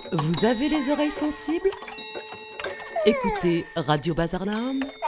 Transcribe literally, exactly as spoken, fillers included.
Vous avez les oreilles sensibles? Écoutez Radio Bazar Naum.